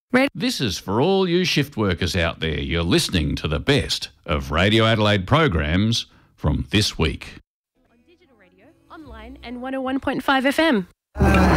This is for all you shift workers out there. You're listening to the best of Radio Adelaide programs from this week. On digital radio, online and 101.5 FM.